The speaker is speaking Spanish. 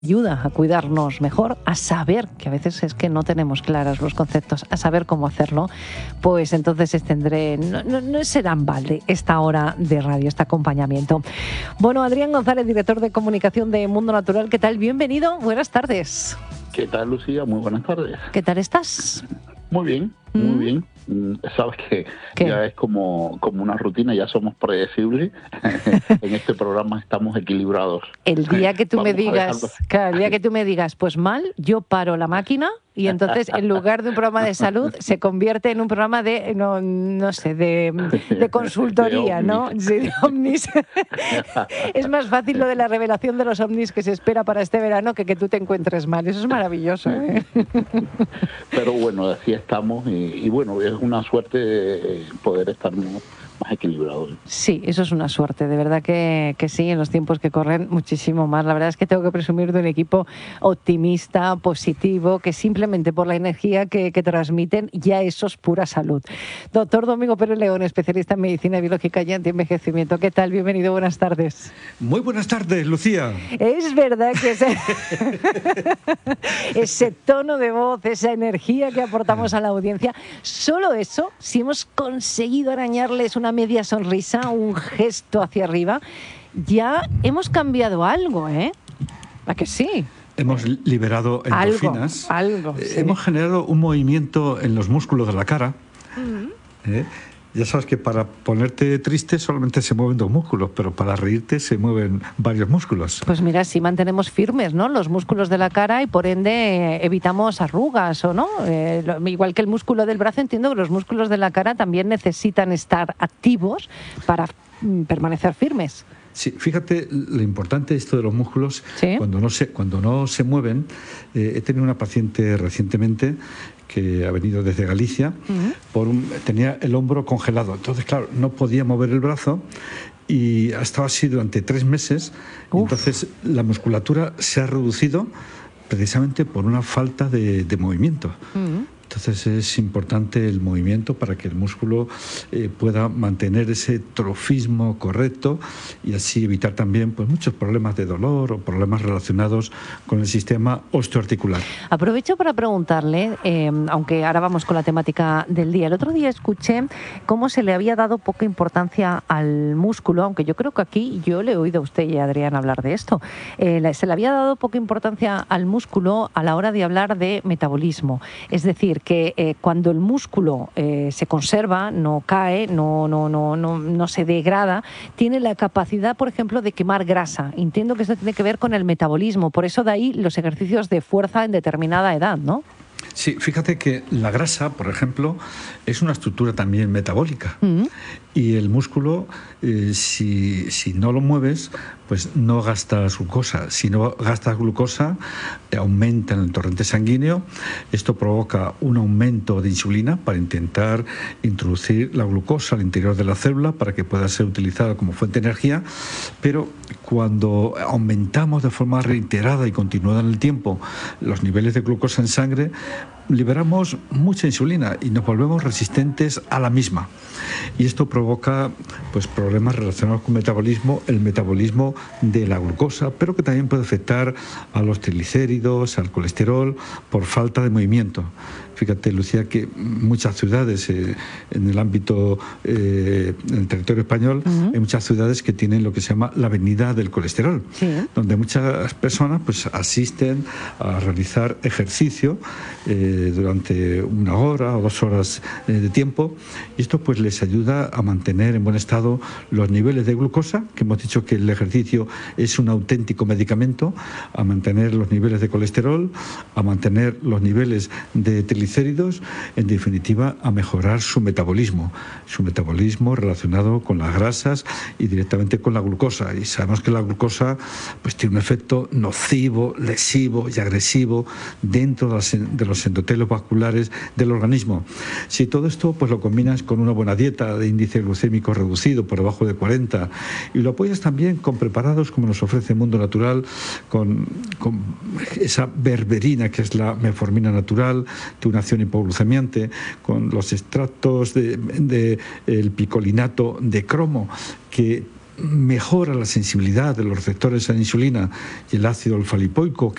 ayuda a cuidarnos mejor, a saber, que a veces es que no tenemos claros los conceptos, a saber cómo hacerlo, pues entonces no será en balde esta hora de radio, este acompañamiento. Bueno, Adrián González, director de comunicación de Mundo Natural, ¿qué tal? Bienvenido, buenas tardes. ¿Qué tal, Lucía? Muy buenas tardes. ¿Qué tal estás? Muy bien, muy bien. Sabes que ya es como una rutina, ya somos predecibles. En este programa estamos equilibrados. El día que tú me digas, claro, el día que tú me digas, pues mal, yo paro la máquina y entonces en lugar de un programa de salud se convierte en un programa de, no sé, de consultoría, de ¿no? Sí, de ovnis. Es más fácil lo de la revelación de los ovnis que se espera para este verano que tú te encuentres mal. Eso es maravilloso, ¿eh? Pero bueno, así estamos y bueno, es una suerte poder estar más equilibrados. Sí, eso es una suerte, de verdad que sí, en los tiempos que corren muchísimo más. La verdad es que tengo que presumir de un equipo optimista, positivo, que simplemente por la energía que transmiten ya eso es pura salud. Doctor Domingo Pérez León, especialista en medicina biológica y antienvejecimiento. ¿Qué tal? Bienvenido, buenas tardes. Muy buenas tardes, Lucía. Es verdad que ese tono de voz, esa energía que aportamos a la audiencia, solo eso, si hemos conseguido arañarles una media sonrisa, un gesto hacia arriba, ya hemos cambiado algo, ¿eh? ¿A que sí? Hemos liberado endorfinas. Algo, sí. Hemos generado un movimiento en los músculos de la cara. Ya sabes que para ponerte triste solamente se mueven 2 músculos, pero para reírte se mueven varios músculos. Pues mira, si mantenemos firmes, ¿no?, los músculos de la cara y por ende evitamos arrugas, ¿o no? Igual que el músculo del brazo, entiendo que los músculos de la cara también necesitan estar activos para permanecer firmes. Sí, fíjate lo importante de esto de los músculos. ¿Sí? Cuando no se mueven. He tenido una paciente recientemente que ha venido desde Galicia, tenía el hombro congelado, entonces claro, no podía mover el brazo y ha estado así durante 3 meses. Entonces la musculatura se ha reducido precisamente por una falta de movimiento. Entonces es importante el movimiento para que el músculo pueda mantener ese trofismo correcto y así evitar también pues, muchos problemas de dolor o problemas relacionados con el sistema osteoarticular. Aprovecho para preguntarle, aunque ahora vamos con la temática del día. El otro día escuché cómo se le había dado poca importancia al músculo, aunque yo creo que aquí yo le he oído a usted y a Adrián hablar de esto. Se le había dado poca importancia al músculo a la hora de hablar de metabolismo. Es decir, que cuando el músculo se conserva, no cae, no se degrada, tiene la capacidad, por ejemplo, de quemar grasa. Entiendo que esto tiene que ver con el metabolismo, por eso de ahí los ejercicios de fuerza en determinada edad, ¿no? Sí, fíjate que la grasa, por ejemplo, es una estructura también metabólica. Y el músculo, si no lo mueves, pues no gastas glucosa. Si no gastas glucosa, aumenta en el torrente sanguíneo. Esto provoca un aumento de insulina para intentar introducir la glucosa al interior de la célula para que pueda ser utilizada como fuente de energía. Pero cuando aumentamos de forma reiterada y continuada en el tiempo los niveles de glucosa en sangre, liberamos mucha insulina y nos volvemos resistentes a la misma. Y esto provoca pues, problemas relacionados con el metabolismo de la glucosa, pero que también puede afectar a los triglicéridos, al colesterol, por falta de movimiento. Fíjate, Lucía, que muchas ciudades en el ámbito, en el territorio español, hay muchas ciudades que tienen lo que se llama la avenida del colesterol, donde muchas personas pues, asisten a realizar ejercicio durante 1 hora o 2 horas de tiempo, y esto pues les ayuda a mantener en buen estado los niveles de glucosa, que hemos dicho que el ejercicio es un auténtico medicamento, a mantener los niveles de colesterol, a mantener los niveles de triglicéridos, en definitiva a mejorar su metabolismo relacionado con las grasas y directamente con la glucosa. Y sabemos que la glucosa pues tiene un efecto nocivo, lesivo y agresivo dentro de los endotelios vasculares del organismo. Si todo esto pues lo combinas con una buena dieta de índice glucémico reducido por debajo de 40 y lo apoyas también con preparados como nos ofrece Mundo Natural, con esa berberina que es la metformina natural, acción hipoglucemiante, con los extractos del picolinato de cromo, que mejora la sensibilidad de los receptores a la insulina y el ácido alfa-lipoico,